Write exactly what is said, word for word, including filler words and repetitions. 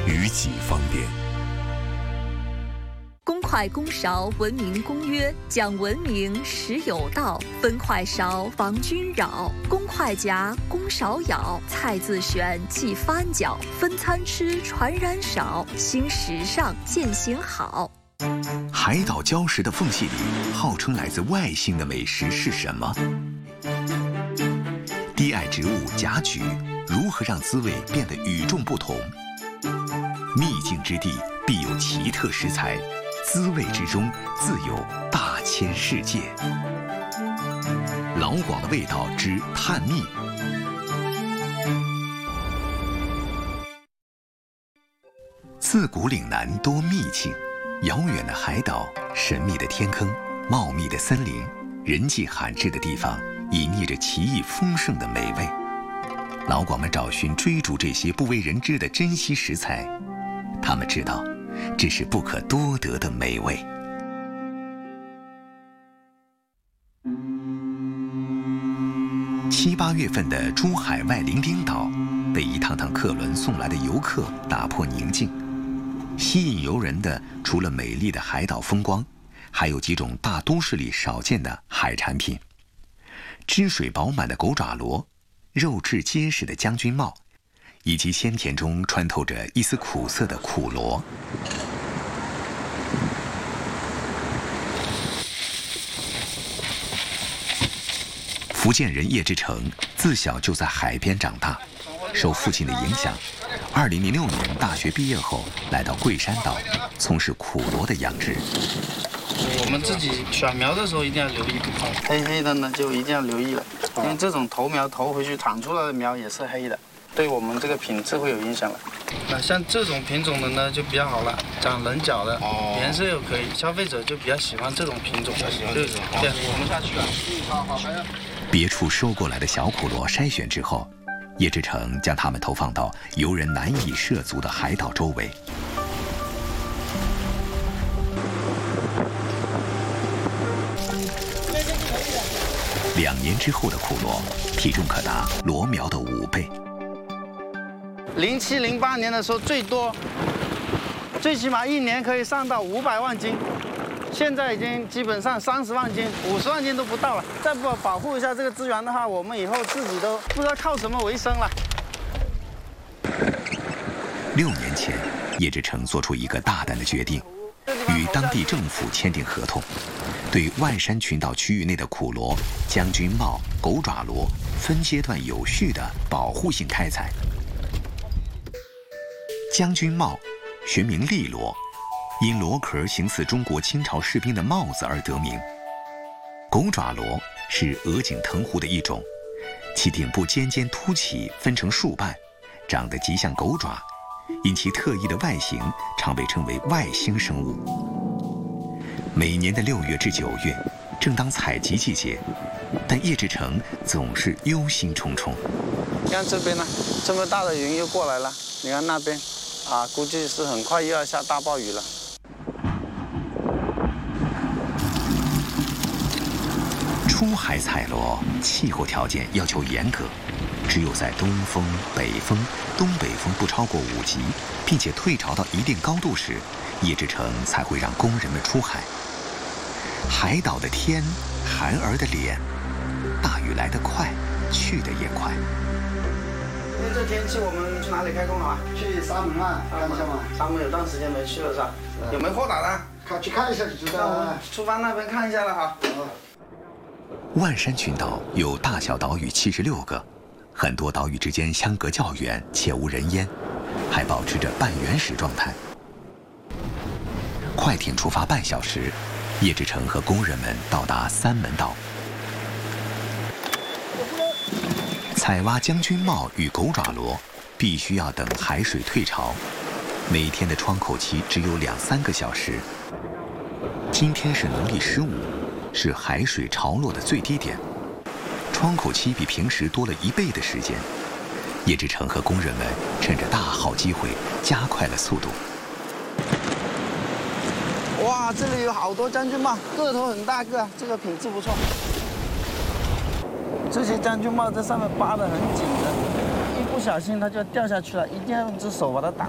于己方便。 公筷公勺文明公约，讲文明实有道，分筷勺防君扰，公筷夹公勺舀，菜自选忌翻搅，分餐吃传染少，新时尚践行好。 海岛礁石的缝隙里，号称来自外星的美食是什么？低矮植物甲菊如何让滋味变得与众不同？秘境之地必有奇特食材，滋味之中自有大千世界。老广的味道之探秘。自古岭南多秘境，遥远的海岛，神秘的天坑，茂密的森林，人迹罕至的地方，隐匿着奇异丰盛的美味。老广们找寻追逐这些不为人知的珍稀食材，他们知道这是不可多得的美味。七八月份的珠海外伶仃岛，被一趟趟客轮送来的游客打破宁静。吸引游人的除了美丽的海岛风光，还有几种大都市里少见的海产品：汁水饱满的狗爪螺，肉质结实的将军帽，以及鲜甜中穿透着一丝苦涩的苦螺。福建人叶志成自小就在海边长大，受父亲的影响，二零零六年大学毕业后来到桂山岛，从事苦螺的养殖。 我们自己选苗的时候一定要留意，黑黑的呢就一定要留意了，因为这种头苗头回去长出来的苗也是黑的，对我们这个品质会有影响了。那像这种品种的呢就比较好了，长棱角的，哦、颜色又可以，消费者就比较喜欢这种品种。喜欢这种。对，我们下去了。嗯，好好，还要。 别处收过来的小苦螺筛选之后，叶志成将它们投放到游人难以涉足的海岛周围。两年之后的苦螺，体重可达螺苗的五倍。 零七零八年的时候最多，最起码一年可以上到五百万斤。现在已经基本上三十万斤、五十万斤都不到了。再不保护一下这个资源的话，我们以后自己都不知道靠什么为生了。 六年前，叶志成做出一个大胆的决定，与当地政府签订合同，对万山群岛区域内的苦螺、将军帽、狗爪螺分阶段有序的保护性开采。将军帽，学名利螺，因螺壳形似中国清朝士兵的帽子而得名。狗爪螺是鹅颈藤壶的一种，其顶部尖尖凸起，分成数瓣，长得极像狗爪，因其特异的外形，常被称为外星生物。每年的六月至九月，正当采集季节，但叶志成总是忧心忡忡。 你看这边呢，这么大的云又过来了，你看那边，啊，估计是很快又要下大暴雨了。 出海采螺，气候条件要求严格，只有在东风、北风、东北风不超过五级，并且退潮到一定高度时，叶志成才会让工人们出海。海岛的天，孩儿的脸，大雨来得快，去得也快。 因为这天气，我们去哪里开工啊？ 去沙门啊，看一下嘛。 沙门有段时间没去了是吧？有没有货打的？ 看去看一下就知道了。 出发那边看一下了哈。 万山群岛有大小岛屿七十六个，很多岛屿之间相隔较远且无人烟，还保持着半原始状态。快艇出发半小时，叶志成和工人们到达三门岛。采挖将军帽与狗爪螺，必须要等海水退潮，每天的窗口期只有两三个小时。今天是农历十五，是海水潮落的最低点，窗口期比平时多了一倍的时间。叶志成和工人们趁着大好机会，加快了速度。 哇，这里有好多将军帽，个头很大个，这个品质不错。这些将军帽在上面扒得很紧的，一不小心它就掉下去了，一定要用只手把它挡